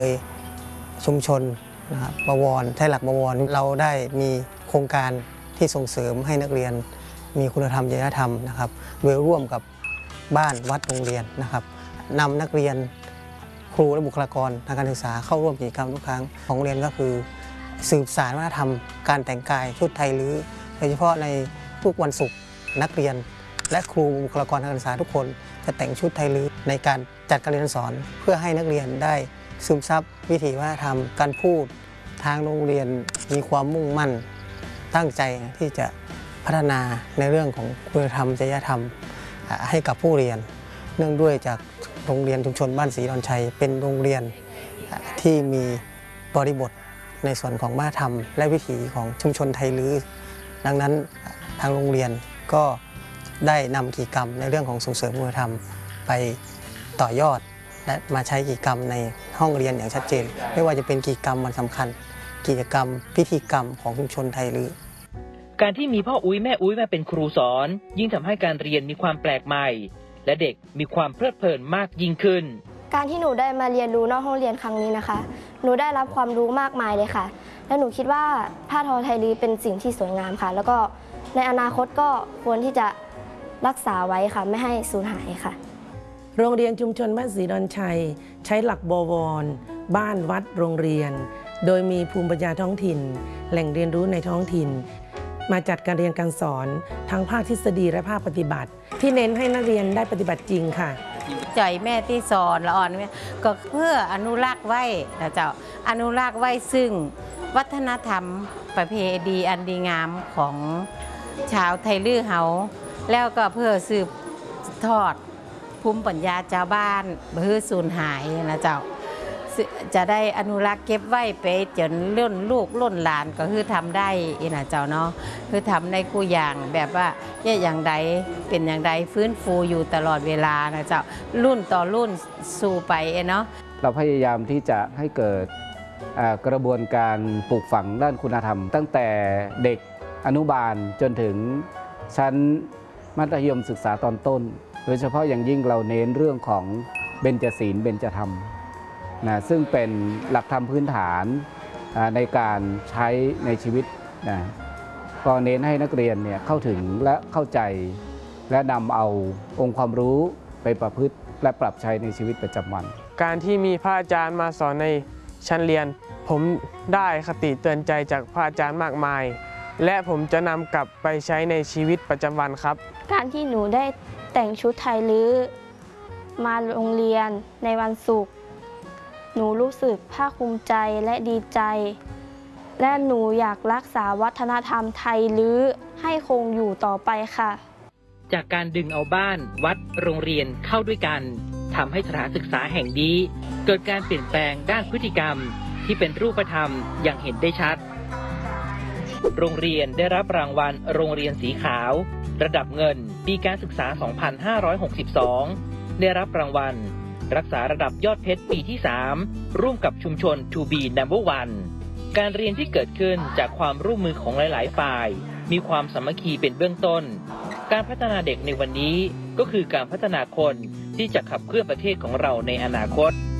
ชุมชนนะครับบวรไทยหลักบวรเราได้มีโครงการที่ส่งเสริมให้นักเรียนมีคุณธรรมจริยธรรมนะครับโดยร่วมกับบ้านวัดโรงเรียนนะครับนำนักเรียนครูและบุคลากรทางการศึกษาเข้าร่วมกิจกรรมทุกครั้งของโรงเรียนก็คือสืบสานวัฒนธรรมการแต่งกายชุดไทยลื้อโดยเฉพาะในทุกวันศุกร์นักเรียนและครูบุคลากรทางการศึกษาทุกคนจะแต่งชุดไทยลื้อในการจัดการเรียนสอนเพื่อให้นักเรียนได้ซึมซับวิถีวัฒนธรรมการพูดทางโรงเรียนมีความมุ่งมั่นตั้งใจที่จะพัฒนาในเรื่องของคุณธรรมจริยธรรมให้กับผู้เรียนเนื่องด้วยจากโรงเรียนชุมชนบ้านศรีดอนชัยเป็นโรงเรียนที่มีบริบทในส่วนของวัฒนธรรมและวิถีของชุมชนไทยลื้อดังนั้นทางโรงเรียนก็ได้นำกิจกรรมในเรื่องของส่งเสริมคุณธรรมไปต่อยอดและมาใช้กิจกรรมในห้องเรียนอย่างชัดเจนไม่ว่าจะเป็นกิจกรรมวันสำคัญกิจกรรมพิธีกรรมของชุมชนไทยลื้อการที่มีพ่ออุ้ยแม่อุ้ยมาเป็นครูสอนยิ่งทำให้การเรียนมีความแปลกใหม่และเด็กมีความเพลิดเพลินมากยิ่งขึ้นการที่หนูได้มาเรียนรู้นอกห้องเรียนครั้งนี้นะคะหนูได้รับความรู้มากมายเลยค่ะและหนูคิดว่าผ้าทอไทยลื้อเป็นสิ่งที่สวยงามค่ะแล้วก็ในอนาคตก็ควรที่จะรักษาไว้ค่ะไม่ให้สูญหายค่ะโรงเรียนชุมชนบ้านศรีดอนชัยใช้หลักบวรบ้านวัดโรงเรียนโดยมีภูมิปัญญาท้องถิ่นแหล่งเรียนรู้ในท้องถิ่นมาจัดการเรียนการสอนทั้งภาคทฤษฎีและภาคปฏิบัติที่เน้นให้นักเรียนได้ปฏิบัติจริงค่ะใจแม่ที่สอนละอ่อนก็เพื่ออนุรักษ์ไว้นะเจ้าอนุรักษ์ไว้ซึ่งวัฒนธรรมประเพณีอันดีงามของชาวไทยลื้อเฮาแล้วก็เพื่อสืบทอดภูมิปัญญาชาวบ้านเพื่อสูญหายนะเจ้าจะได้อนุรักษ์เก็บไว้ไปจนรุ่นลูกรุ่นหลานก็คือทำได้นะเจ้าเนาะคือทำในคู่อย่างแบบว่าอย่างใดเป็นอย่างใดฟื้นฟูอยู่ตลอดเวลานะเจ้ารุ่นต่อรุ่นสู่ไปเนาะเราพยายามที่จะให้เกิดกระบวนการปลูกฝังด้านคุณธรรมตั้งแต่เด็กอนุบาลจนถึงชั้นมัธยมศึกษาตอนต้นโดยเฉพาะอย่างยิ่งเราเน้นเรื่องของเบญจศีลเบญจธรรมนะซึ่งเป็นหลักธรรมพื้นฐานในการใช้ในชีวิตนะก็เน้นให้นักเรียนเนี่ยเข้าถึงและเข้าใจและนำเอาองค์ความรู้ไปประพฤติและปรับใช้ในชีวิตประจำวันการที่มีพระอาจารย์มาสอนในชั้นเรียนผมได้คติเตือนใจจากพระอาจารย์มากมายและผมจะนำกลับไปใช้ในชีวิตประจำวันครับการที่หนูได้แต่งชุดไทยลื้อมาโรงเรียนในวันศุกร์หนูรู้สึกภาคภูมิใจและดีใจและหนูอยากรักษาวัฒนธรรมไทยลื้อให้คงอยู่ต่อไปค่ะจากการดึงเอาบ้านวัดโรงเรียนเข้าด้วยกันทำให้สถานศึกษาแห่งนี้เกิดการเปลี่ยนแปลงด้านพฤติกรรมที่เป็นรูปธรรมอย่างเห็นได้ชัดโรงเรียนได้รับรางวัลโรงเรียนสีขาวระดับเงินปีการศึกษา 2562 ได้รับรางวัลรักษาระดับยอดเพชรปีที่ 3 ร่วมกับชุมชน To Be Number One การเรียนที่เกิดขึ้นจากความร่วมมือของหลายๆฝ่ายมีความสามัคคีเป็นเบื้องต้นการพัฒนาเด็กในวันนี้ก็คือการพัฒนาคนที่จะขับเคลื่อนประเทศของเราในอนาคต